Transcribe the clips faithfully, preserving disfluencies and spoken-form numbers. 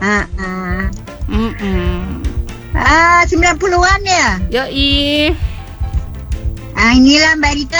Ah, ah. Mm-mm. Ah, sembilan puluhan ya? Yoi. Ah, inilah Mbak Rita.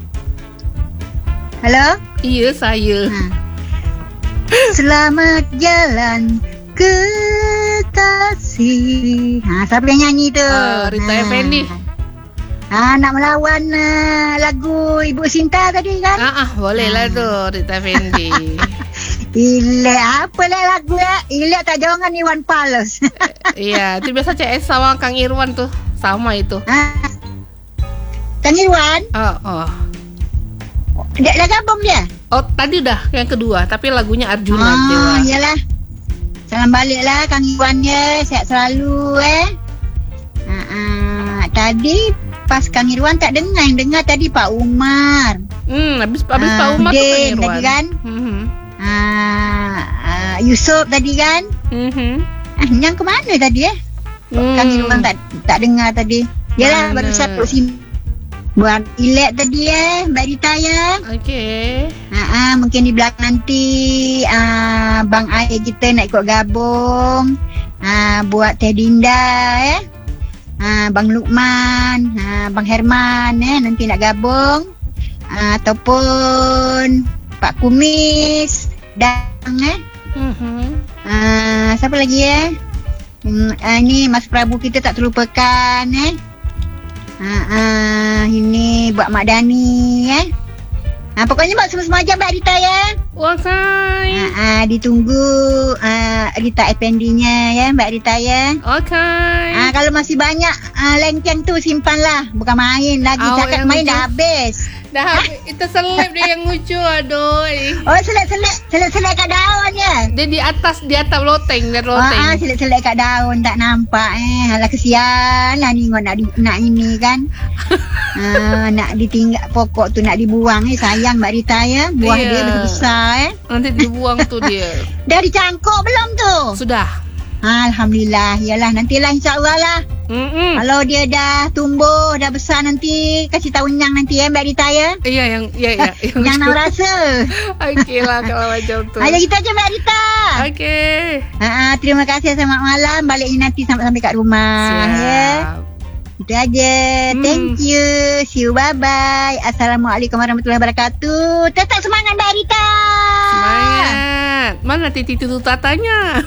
Halo? Iya, saya. Ha. Selamat jalan kekasih. Ha, siapa yang nyanyi tu? Uh, Rita ha. Effendi. Ha, nak melawan uh, lagu Ibu Sinta tadi kan? Ah, ah boleh lah tu Rita Effendi. Ilek apalah lagu ya? Ilek tak jauh dengan Iwan Fals. Iya, itu biasa C S sama Kang Irwan tuh. Sama itu. Ha. Kang Irwan? Oh, oh. Dia dah gabung dia? Oh, tadi udah yang kedua, tapi lagunya Arjuna oh, Dewa. Oh, iyalah. Salam balik lah Kang Irwan ya. Sihat selalu eh. Ha, ha. Tadi pas Kang Irwan tak dengar, yang dengar tadi Pak Umar. Hmm, habis habis uh, Pak Umar tuh Kang Irwan. Tadi kan? Mm-hmm. Uh, uh, Yusof tadi kan? Mm-hmm. Ah, yang ke mana tadi eh? Mm. Kang Irwan tak tak dengar tadi. Yalah, baru satu sini. Buat ilek tadi eh, Mbak Rita ya. Okey. Uh, uh, mungkin di belakang nanti uh, Bang Air kita nak ikut gabung. Uh, buat Teh Dinda eh. Ha, Bang Lukman, ha, Bang Herman eh, nanti nak gabung, ha, ataupun Pak Kumis dan eh, Mm-hmm. ha, siapa lagi eh? Hmm, ha, ini Mas Prabu kita tak terlupakan eh. Ha, ha, ini buat Mak Dani eh. Ha, pokoknya buat semua-semua aja Mbak Rita ya. Okay. Ha, ha, ditunggu uh, Rita Effendi-nya ya Mbak Rita ya. Okay. Ah, kalau masih banyak ah, lengkeng tu simpanlah. Bukan main lagi. Oh, Cakap main dah habis. Dah habis. Itu seleb dia yang lucu. Aduh. Oh, selek-selek. Selek-selek kat daun je. Dia di atas, di atas loteng. Dia Oh, loteng. ah, selek-selek kat daun. Tak nampak eh. Alah kesian lah ni. Nak, di, nak ini kan. ah, nak ditinggal pokok tu nak dibuang eh. Sayang Mbak Rita ya. Buah yeah. dia besar eh. Nanti dibuang tu dia. Dah dicangkuk belum tu? Sudah. Alhamdulillah. Yalah nantilah insyaAllah lah. Mm-mm. Kalau dia dah tumbuh, dah besar nanti, kasih tahu Nyang nanti ya Mbak Rita ya. Iya yang, ya ya. Nyang nak rasa. Okey lah kalau macam tu. Ayo kita aja Mbak Rita. Okey. Ha, terima kasih, selamat malam. Baliknya nanti sampai-sampai kat rumah. Siap. Ya. Itu aja. Hmm. Thank you. See you. Bye-bye. Assalamualaikum warahmatullahi wabarakatuh. Tetap semangat Mbak Rita. Semangat. Mana Titi tu tatanya?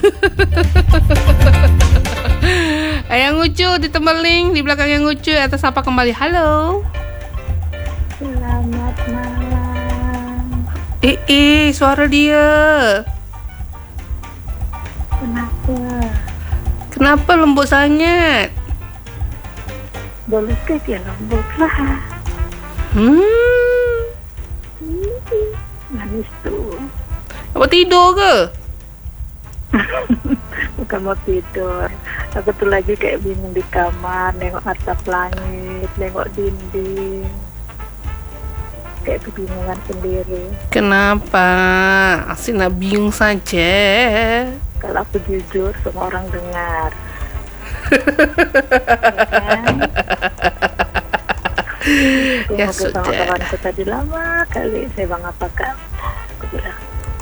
Yang lucu di Tembeling, di belakang yang lucu atas apa kembali. Halo. Selamat malam. Eh, eh, suara dia. Kenapa? Kenapa lembut sangat? Boleh ke dia lembut lah. Hmm. Manis tu. Apa tidur ke? Bukan mau tidur. Aku tuh lagi kayak bingung di kamar, nengok atap langit, nengok dinding. Kayak kebingungan sendiri. Kenapa? Asina bingung saja. Kalau aku jujur, semua orang dengar. Ya, ya sudah. Sama sudah. kawanku tadi lama kali. Saya bang apa kak? Aku bilang.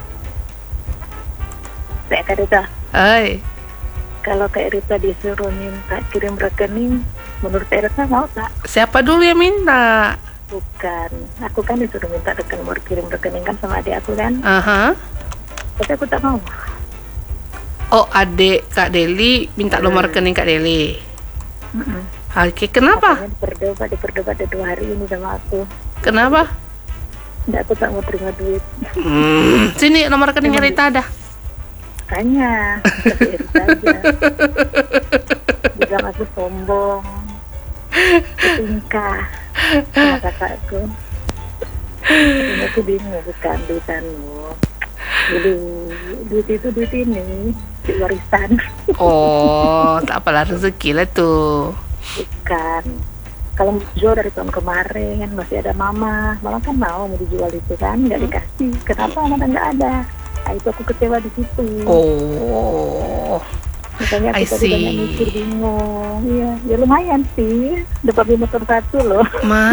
Saya Kak Rita. Hai. Kalau Kak Rita disuruh minta kirim rekening, menurut Kak Rita mau tak? Siapa dulu yang minta? Bukan, aku kan disuruh minta rekening, mau kirim rekening kan sama adik aku kan. Aha. Tapi aku tak mau. Oh, adik Kak Deli minta nomor rekening Kak Deli. Mm-mm. Oke, kenapa? Makanya diperdebat, diperdebat ada dua hari ini sama aku. Kenapa? Nggak, aku tak mau terima duit. Hmm, sini nomor rekeningnya Rita ada. Tanya, tapi Rita aja. Bilang aku sombong, ketingkah sama kakakku. Ini aku bingung, bukan duitanmu. Jadi duit itu duit ini, duit warisan. Oh, tak apalah, rezeki lah tu. Bukan. Kalau jual dari tahun kemarin masih ada mama, mama kan mau mau dijual itu kan, nggak dikasih. Kenapa mama nggak ada? Nah, itu aku kecewa di situ. Oh, Makanya I aku tadi banyak see. mikir bingung. Iya, ya lumayan sih. Dapat beli motor satu loh. Ma.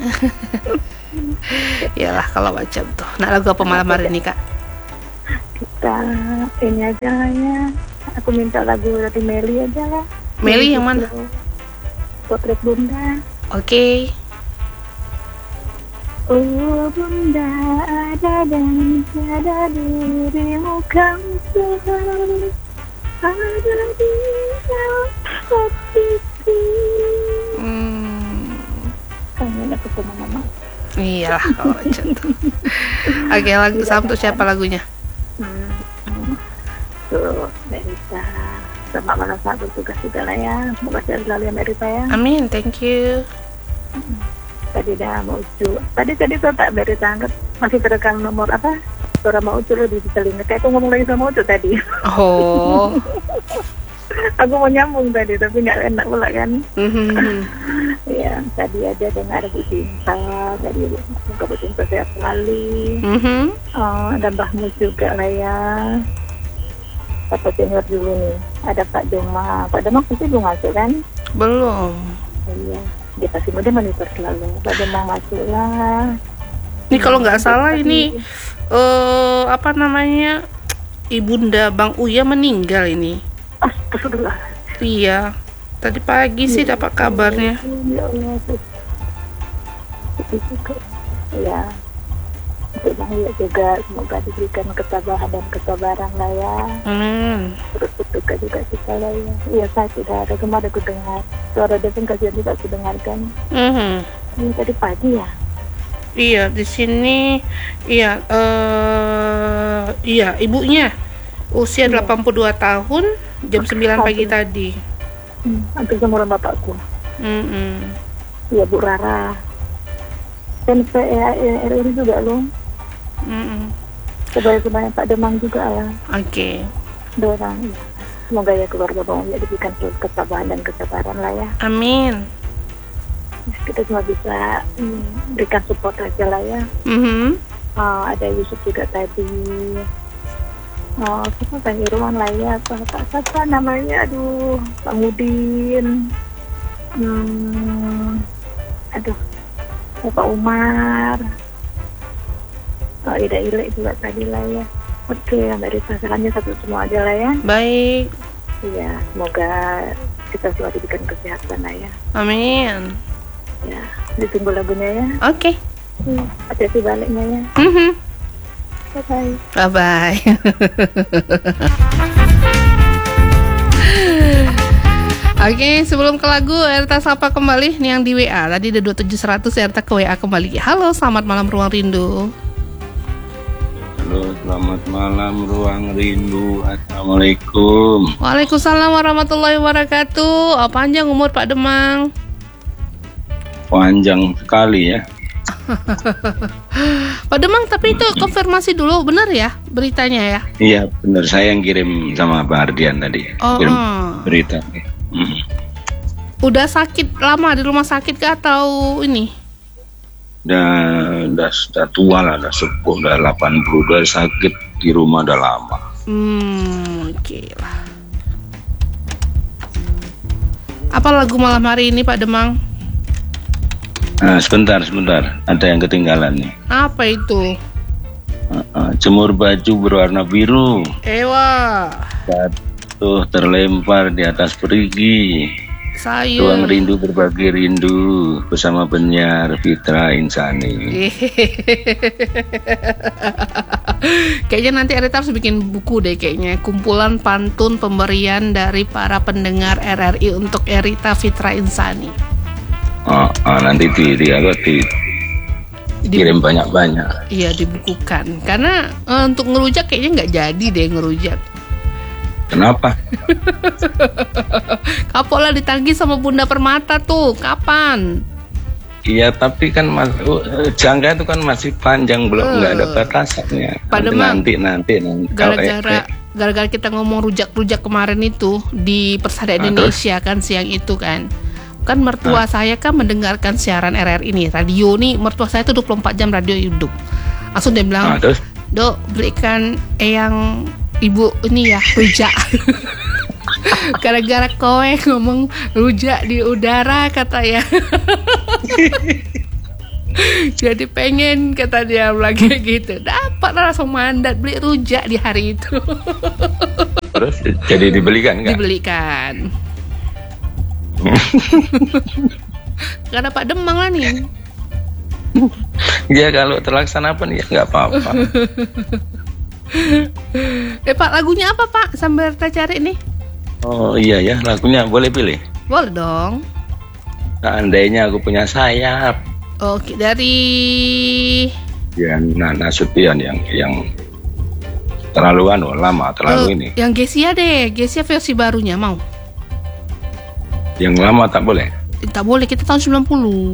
Yalah kalau macam tu. Nak lagu apa malam hari ni Kak? minta ini aja lah ya. Aku minta lagu dari Meli aja lah. Meli yang mana? Potret Bunda. Oke. Oh Bunda, ada dan tiada dirimu kamu selalu ada di dalam hatiku. Hmm. Kangen aku sama mama. Iyalah kalau macam itu. Oke, lagu sama untuk siapa lagunya? Hmm. Tuh, Merita. Sama mana saat bertugas juga lah ya. Semoga sehat selalu ya Merita ya. Amin, thank you. Tadi dah mau ucu. Tadi tadi tuh tak Merita angkat. Masih terekam nomor apa? Suara mau ucu di telinga. Kayak aku ngomong lagi sama ucu tadi. Oh. Aku mau nyambung tadi tapi nggak enak pula kan. Mhm. Ya, tadi aja dengar Bu Cinta, tadi semoga Bu Cinta sehat selalu. Mhm. Oh, ada Mbahmu juga lah ya. Papa senior dulu nih. Ada Pak Doma. Pak Doma pasti belum masuk kan? Belum. Iya. Dia pasti muda monitor selalu. Pak Doma masuk lah. Ini kalau nggak salah ini eh apa namanya? Ibunda Bang Uya meninggal ini. Astagfirullah. Iya. Tadi pagi sih dapat kabarnya. Ya Allah. Itu juga. Ya. Untuk Bang Uya juga semoga diberikan ketabahan dan kesabaran lah ya. Amin. Terus berduka juga kita lah ya. Iya saya sudah ada kemarin aku dengar. Suara dia pun kasihan juga aku dengarkan. Mhm. Ini tadi pagi ya. Iya, di sini iya eh iya, ibunya usia Iya. delapan puluh dua tahun, jam sembilan pagi Aduh. tadi. Hmm, hampir seumuran bapakku. Mhm. Iya Bu Rara. Dan P R I juga loh. Mhm. Sebaya-sebaya Pak Demang juga lah. Oke. Dorang. Ya. Semoga ya keluarga Bang Uya diberikan ketabahan dan kesabaran lah ya. Amin. Kita cuma bisa hmm, berikan support aja lah ya. Mhm. Oh, ada Yusuf juga tadi. Oh, siapa Pak Irwan lah ya, Pak Pak siapa namanya, aduh, Pak Mudin. Hmm, aduh, Pak Umar. Oh, Ida Ile juga tadi lah ya. Oke, dari pasangannya satu semua aja lah ya. Baik. Iya, semoga kita selalu diberikan kesehatan lah ya. Amin. Ya, ditunggu lagunya ya. Oke. Hmm, hati-hati baliknya ya. Mhm. Bye-bye. Bye-bye. Oke, sebelum ke lagu, Erta sapa kembali nih yang di W A. Tadi ada dua tujuh seratus, Erta ke W A kembali. Halo, selamat malam Ruang Rindu. Halo, selamat malam Ruang Rindu. Assalamualaikum. Waalaikumsalam warahmatullahi wabarakatuh. Oh, panjang umur Pak Demang. Panjang sekali ya. Pak Demang, tapi itu konfirmasi dulu, benar ya beritanya ya? Iya benar, saya yang kirim sama Pak Ardian tadi. Oh, Kirim oh. berita. Hmm. Udah sakit lama di rumah sakit kah atau ini? Udah, udah, udah tua lah, udah sepuh, udah delapan puluh, udah sakit di rumah udah lama. Hmm, oke lah. Apa lagu malam hari ini Pak Demang? Nah, sebentar, sebentar, ada yang ketinggalan nih. Apa itu? Uh, uh, jemur baju berwarna biru, Ewa, jatuh terlempar di atas perigi. sayur. Ruang Rindu berbagi rindu bersama penyiar Fitra Insani. Kayaknya nanti Erita harus bikin buku deh kayaknya, kumpulan pantun pemberian dari para pendengar R R I untuk Erita Fitra Insani. Oh, oh nanti di di apa di kirim banyak-banyak. Iya, dibukukan. Karena eh, untuk ngerujak kayaknya nggak jadi deh ngerujak. Kenapa? Kapok lah ditagih sama Bunda Permata tuh. Kapan? Iya, tapi kan mas, uh, jangka itu kan masih panjang, belum nggak Uh. ada batasannya. Pada nanti, nanti nanti kalau Gara-gara eh, gara-gara kita ngomong rujak-rujak kemarin itu di Persada Ah, Indonesia kan siang itu kan. Kan mertua saya kan mendengarkan siaran R R I ini, radio nih, mertua saya tuh dua puluh empat jam radio hidup. Langsung dia bilang, ah, terus "Dok, belikan eyang ibu ini ya rujak." Gara-gara kowe ngomong rujak di udara katanya. Jadi pengen kata dia lagi gitu. Dapat Pak langsung mandat beli rujak di hari itu. Terus jadi dibelikan nggak? Dibelikan. Karena Pak Demang lah nih. Ya kalau terlaksana pun ya nggak apa-apa. Eh Pak, lagunya apa Pak? Sambil kita cari nih. Oh iya ya, lagunya boleh pilih. Boleh dong. Seandainya aku punya sayap. Oke, dari Ya, nah, Nasution yang yang terlalu anu lama, terlalu eh, ini. yang Gesia deh, Gesia versi barunya mau. Yang lama tak boleh. Tak boleh, kita tahun sembilan puluh.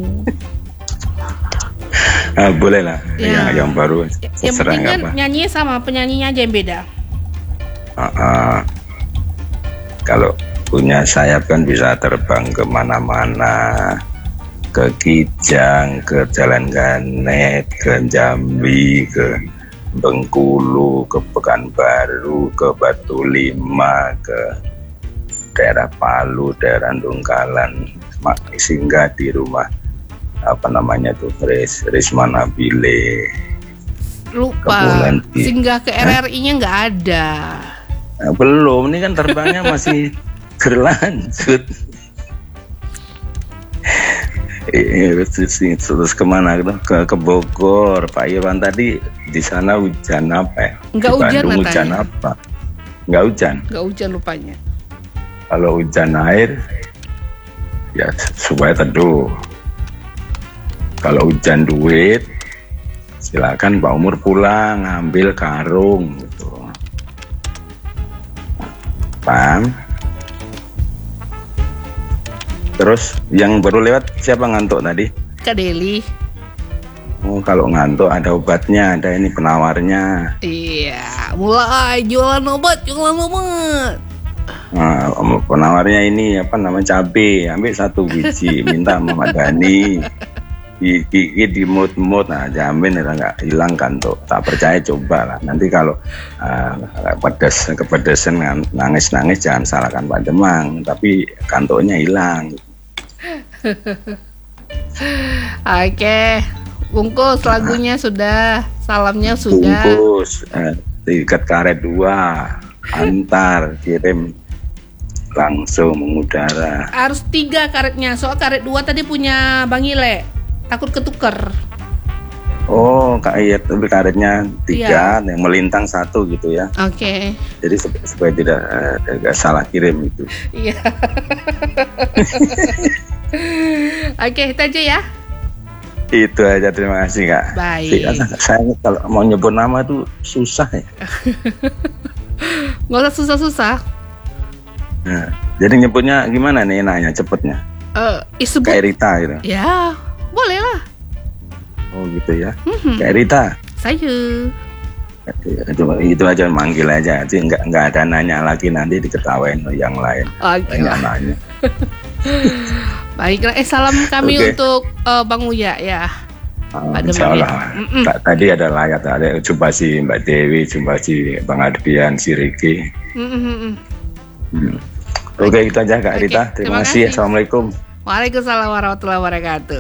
Ah, boleh lah. Ya. Yang yang baru. Yang Terserah penting kan nggak apa. nyanyinya sama, penyanyinya aja yang beda. Ah, ah. Kalau punya sayap kan bisa terbang kemana-mana, ke Kijang, ke Jalan Ganet, ke Jambi, ke Bengkulu, ke Pekanbaru, ke Batu Lima, ke daerah Palu, daerah Dungkalan, singgah di rumah apa namanya tuh Ris, Risma Nabile. Lupa, Kebulan di- singgah ke R R I-nya nggak ada. Nah, belum, ini kan terbangnya masih berlanjut. Eh, terus, terus kemana gitu? Ke, ke Bogor. Pak Irwan tadi di sana hujan apa ya? Nggak Di hujan Bandung hujan katanya. apa? Nggak hujan. Nggak hujan lupanya. Kalau hujan air, ya supaya teduh. Kalau hujan duit, silakan Pak Umur pulang, ambil karung gitu. Paham? Terus yang baru lewat siapa ngantuk tadi? Kak Deli. Oh, kalau ngantuk ada obatnya, ada ini penawarnya. Iya, mulai jualan obat, jualan obat. Nah, penawarnya ini apa namanya cabe, ambil satu biji, minta Mama Dani. Gigi di mood-mood, nah jamin ya nggak hilang kantuk. Tak percaya coba lah. Nanti kalau uh, pedes, kepedesan nangis-nangis jangan salahkan Pak Demang, tapi kantuknya hilang. Oke, bungkus lagunya sudah, salamnya sudah. Bungkus, eh, ikat karet dua, antar, kirim langsung mengudara. Harus tiga karetnya, soal karet dua tadi punya Bang Ile, takut ketuker. Oh, kayak tapi karetnya tiga, yang melintang satu gitu ya. Oke. Jadi sup- supaya tidak eh, tidak salah kirim itu. Iya. Oke, itu aja ya. Itu aja, terima kasih Kak. Baik. Saya kalau mau nyebut nama tuh susah ya. Nggak usah susah-susah. Nah, jadi nyebutnya gimana nih nanya cepetnya? Eh, disebut. Kayak Rita gitu. Ya, boleh lah. Oh gitu ya. Mhm. Kayak Rita. Saya. Cuma itu aja, manggil aja. Jadi nggak nggak ada nanya lagi, nanti diketawain yang lain. Oke Banyak lah. nanya. Baiklah, eh salam kami Oke. untuk eh, Bang Uya ya. Oh, Pak insya Demang ya. Allah. Mm-mm. Ta- Tadi ada layar, ada jumpa si Mbak Dewi, jumpa si Bang Adrian, si Riki. Mm-mm-mm. Hmm. Oke, itu aja Kak Oke, Rita. Terima, terima kasih. kasih. Assalamualaikum. Waalaikumsalam warahmatullahi wabarakatuh.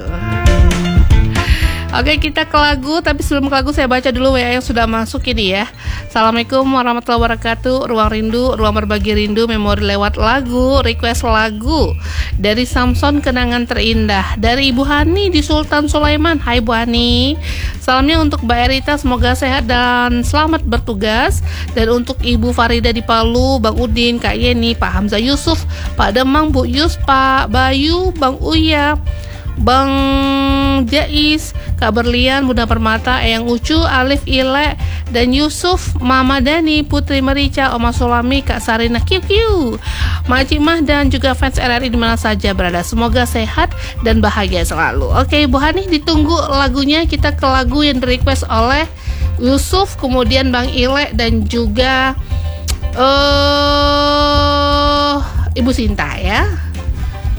Oke, kita ke lagu, tapi sebelum ke lagu saya baca dulu W A yang sudah masuk ini ya. Assalamualaikum warahmatullahi wabarakatuh. Ruang rindu, ruang berbagi rindu, memori lewat lagu, request lagu dari Samson Kenangan Terindah, dari Ibu Hani di Sultan Sulaiman. Hai Bu Hani. Salamnya untuk Mbak Erita, semoga sehat dan selamat bertugas. Dan untuk Ibu Farida di Palu, Bang Udin, Kak Yeni, Pak Hamzah Yusuf, Pak Demang, Bu Yus, Pak Bayu, Bang Uya, Bang Jais, Kak Berlian, Bunda Permata, Eyang Ucu, Alif Ile, dan Yusuf, Mama Dani, Putri Merica, Oma Solami, Kak Sarina, Q Q, Mak Cimah, dan juga fans R R I dimana saja berada. Semoga sehat dan bahagia selalu. Oke, Bu Hani, ditunggu lagunya. Kita ke lagu yang di request oleh Yusuf, kemudian Bang Ile, dan juga uh, Ibu Sinta ya.